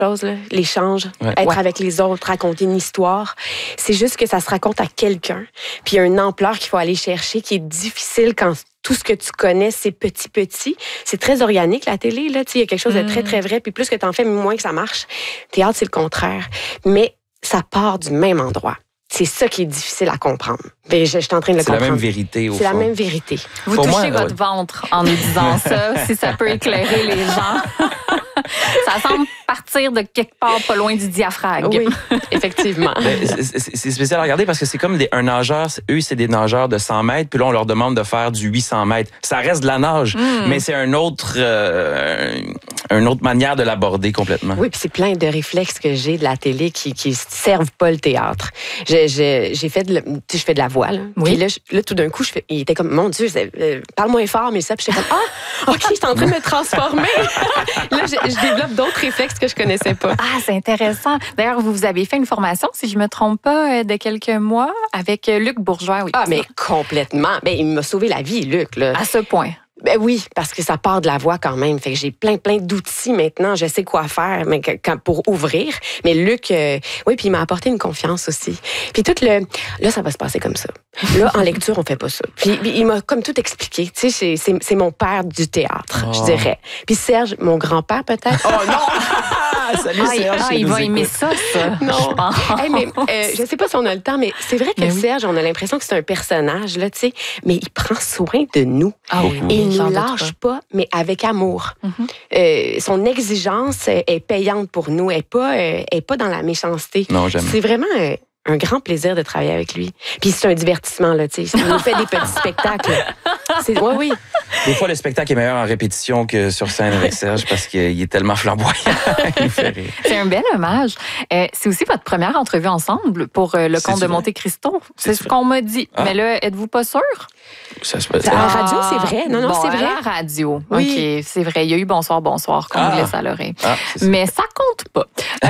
chose, là, l'échange, être avec les autres, raconter une histoire. C'est juste que ça se raconte à quelqu'un. Puis il y a une ampleur qu'il faut aller chercher qui est difficile quand tout ce que tu connais, c'est petit. C'est très organique, la télé. Là, il y a quelque chose de très, très vrai. Puis plus que tu en fais, moins que ça marche. Théâtre, c'est le contraire. Mais ça part du même endroit. C'est ça qui est difficile à comprendre. Je suis en train de le comprendre. C'est la même vérité, au fond. C'est la même vérité. Vous touchez votre ventre en nous disant ça, si ça peut éclairer les gens. Ça semble partir de quelque part pas loin du diaphragme. Oui, effectivement. C'est spécial à regarder parce que c'est comme un nageur. Eux, c'est des nageurs de 100 mètres. Puis là, on leur demande de faire du 800 mètres. Ça reste de la nage, mais c'est une autre manière de l'aborder complètement. Oui, puis c'est plein de réflexes que j'ai de la télé qui servent pas le théâtre. Je fais de la voix. Là. Oui. Puis là, tout d'un coup, il était comme, mon Dieu, parle moins fort, mais ça. Puis j'étais comme, OK, je suis en train de me transformer. Là, je développe d'autres réflexes que je connaissais pas. Ah, c'est intéressant. D'ailleurs, vous avez fait une formation, si je me trompe pas, de quelques mois avec Luc Bourgeois. Oui, mais complètement. Ben, il m'a sauvé la vie, Luc. Là. À ce point. Ben oui, parce que ça part de la voix quand même. Fait que j'ai plein d'outils maintenant. Je sais quoi faire pour ouvrir. Mais Luc, oui, puis il m'a apporté une confiance aussi. Puis là, ça va se passer comme ça. Là, en lecture, on fait pas ça. Puis il m'a comme tout expliqué. Tu sais, c'est mon père du théâtre, je dirais. Puis Serge, mon grand-père peut-être. Oh non! Salut Serge. Il va aimer ça. Non. Je pense. Mais je sais pas si on a le temps, mais c'est vrai que Serge, on a l'impression que c'est un personnage, là, tu sais, mais il prend soin de nous. Ah oui. Et il ne nous lâche pas, mais avec amour. Son exigence est payante pour nous. Elle n'est pas dans la méchanceté. Non, jamais. C'est vraiment un grand plaisir de travailler avec lui. Puis c'est un divertissement, là, tu sais. Il nous fait des petits spectacles. Oui. Des fois, le spectacle est meilleur en répétition que sur scène avec Serge parce qu'il est tellement flamboyant. Il fait rire. C'est un bel hommage. C'est aussi votre première entrevue ensemble pour Le Comte de Monte-Cristo. C'est ce qu'on m'a dit. Mais là, êtes-vous pas sûr? À la radio, c'est vrai. Non, c'est vrai. À la radio. Oui. OK, c'est vrai. Il y a eu Bonsoir qu'on vous laisse à l'oreille. Mais ça compte pas.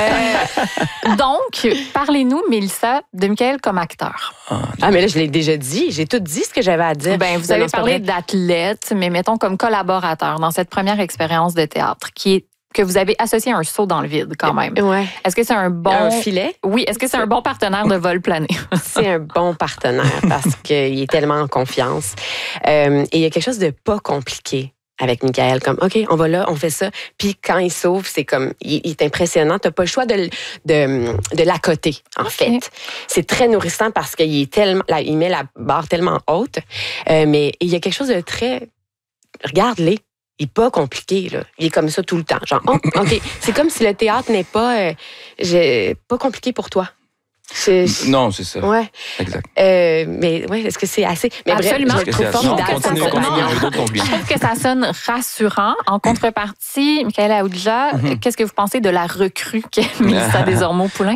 Donc, parlez-nous, Mélissa, de Michael comme acteur. Mais là, je l'ai déjà dit. J'ai tout dit ce que j'avais à dire. Vous avez parlé d'athlète, mais mettons comme collaborateur dans cette première expérience de théâtre que vous avez associé à un saut dans le vide quand même. Ouais. Est-ce que c'est un filet? Oui. Est-ce que c'est un bon partenaire de vol plané? C'est un bon partenaire parce qu'il est tellement en confiance. Et il y a quelque chose de pas compliqué avec Michael, comme OK, on va là, on fait ça. Puis quand il sauve, c'est comme il est impressionnant. T'as pas le choix de l'accoter, en fait. C'est très nourrissant parce qu'il est tellement, là, il met la barre tellement haute. Mais il y a quelque chose de très, regarde-les. Il n'est pas compliqué, là. Il est comme ça tout le temps. Genre, OK. C'est comme si le théâtre n'est pas compliqué pour toi. Non, c'est ça. Ouais. Exact. Mais ouais, est-ce que c'est assez? Mais absolument. Bref, je trouve formidable. Continue. Je trouve que ça sonne rassurant. En contrepartie, Michael Aoudja, qu'est-ce que vous pensez de la recrue qu'est Mélissa Desormeaux-Poulain?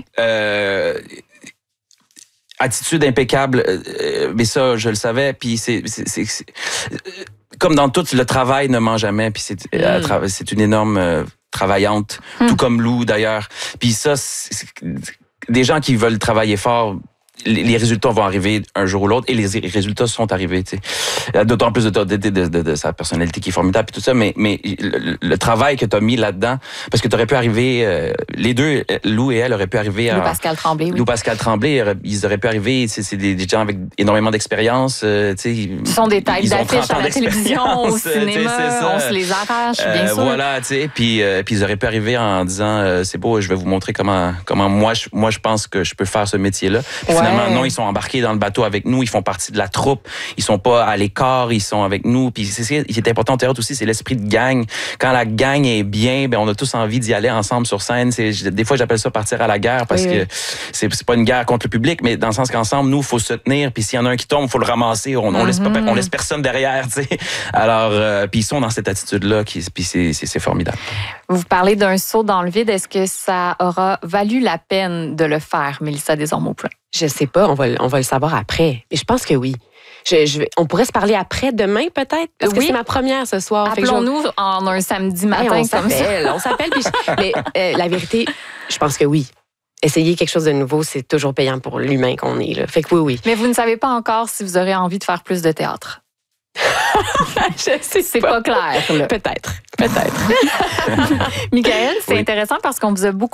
Attitude impeccable, mais ça, je le savais. Puis c'est comme dans tout, le travail ne ment jamais. Puis c'est une énorme travaillante, tout comme Lou d'ailleurs. Puis ça, des gens qui veulent travailler fort, les résultats vont arriver un jour ou l'autre, et les résultats sont arrivés. Tu sais. D'autant plus de sa personnalité qui est formidable et tout ça, mais le travail que tu as mis là-dedans, parce que tu aurais pu arriver, les deux, Lou et elle, auraient pu arriver à... Lou-Pascal Tremblay, oui. Lou-Pascal Tremblay, ils auraient pu arriver, c'est des gens avec énormément d'expérience. Tu sais, ce sont des têtes d'affiche à la télévision, au cinéma, on se les arrache, bien sûr. Voilà, tu sais, puis ils auraient pu arriver en disant, c'est beau, je vais vous montrer comment moi je pense que je peux faire ce métier-là. Finalement, non, ils sont embarqués dans le bateau avec nous, ils font partie de la troupe, ils sont pas à l'écart, ils sont avec nous. Puis c'est ce qui est important au théâtre aussi, c'est l'esprit de gang. Quand la gang est bien, on a tous envie d'y aller ensemble sur scène. Des fois, j'appelle ça partir à la guerre parce que c'est pas une guerre contre le public, mais dans le sens qu'ensemble, nous, il faut se tenir. Puis s'il y en a un qui tombe, il faut le ramasser. On laisse personne derrière, tu sais. Alors, puis ils sont dans cette attitude-là, puis c'est formidable. Vous parlez d'un saut dans le vide. Est-ce que ça aura valu la peine de le faire, Mélissa Desormeaux-Poulain? Je sais pas, on va le savoir après. Mais je pense que oui. On pourrait se parler après, demain peut-être, parce que c'est ma première ce soir. Appelons-nous en un samedi matin comme ça. On s'appelle. Mais la vérité, je pense que oui. Essayer quelque chose de nouveau, c'est toujours payant pour l'humain qu'on est. Là. Fait que oui. Mais vous ne savez pas encore si vous aurez envie de faire plus de théâtre. Je sais C'est pas clair, là. Peut-être. Michaël, c'est intéressant parce qu'on vous a beaucoup